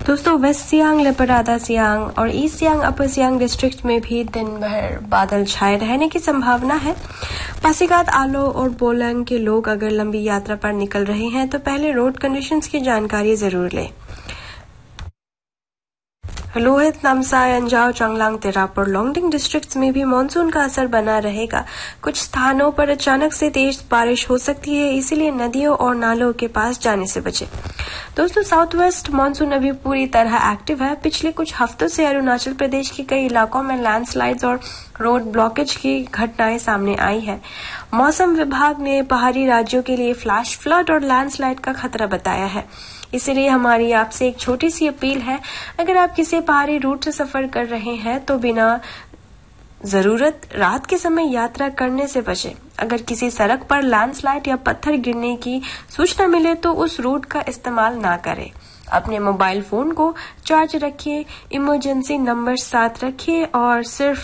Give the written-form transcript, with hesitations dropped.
दोस्तों, वेस्ट सियांग, लेपारादा सियांग और ईस्ट सियांग, अपर सियांग डिस्ट्रिक्ट में भी दिन भर बादल छाए रहने की संभावना है। पासीघाट, आलो और बोलंग के लोग अगर लंबी यात्रा पर निकल रहे हैं तो पहले रोड कंडीशंस की जानकारी जरूर लें। लोहित, नामसाई, अंजाव, चांगलांग, तिराप और लोंगडिंग डिस्ट्रिक्ट्स में भी मानसून का असर बना रहेगा। कुछ स्थानों पर अचानक से तेज बारिश हो सकती है, इसीलिए नदियों और नालों के पास जाने से बचें। दोस्तों, साउथ वेस्ट मानसून अभी पूरी तरह एक्टिव है। पिछले कुछ हफ्तों से अरुणाचल प्रदेश के कई इलाकों में लैंडस्लाइड्स और रोड ब्लॉकेज की घटनाएं सामने आई है। मौसम विभाग ने पहाड़ी राज्यों के लिए फ्लैश फ्लड और लैंडस्लाइड का खतरा बताया है। इसलिए हमारी आपसे एक छोटी सी अपील है, अगर आप किसी पहाड़ी रूट से सफर कर रहे हैं तो बिना जरूरत रात के समय यात्रा करने से बचें। अगर किसी सड़क पर लैंडस्लाइड या पत्थर गिरने की सूचना मिले तो उस रूट का इस्तेमाल ना करें। अपने मोबाइल फोन को चार्ज रखिए, इमरजेंसी नंबर साथ रखिए और सिर्फ